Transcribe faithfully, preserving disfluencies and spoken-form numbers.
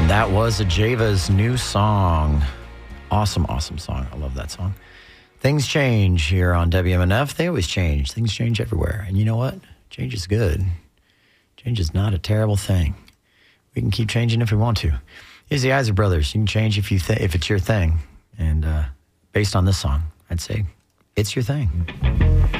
That was Ajava's new song. Awesome, awesome song. I love that song. Things change here on W M N F. They always change. Things change everywhere. And you know what? Change is good. Change is not a terrible thing. We can keep changing if we want to. Here's the Iser Brothers. You can change if you th- if it's your thing. And uh, based on this song, I'd say it's your thing.